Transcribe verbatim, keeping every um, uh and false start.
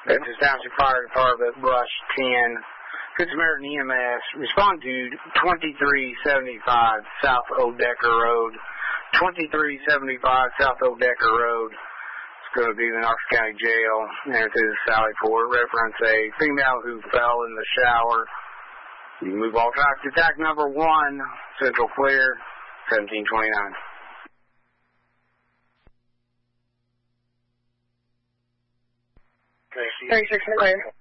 Memphis Township Fire Department, Brush ten. Good Samaritan E M S, respond to twenty-three seventy-five South Old Decker Road. twenty-three seventy-five South Old Decker Road. It's going to be the Knox County Jail. There it is, Sally Ford. Reference a female who fell in the shower. You can move all traffic to attack number one, Central Clear, seventeen twenty-nine. thirty-six clear.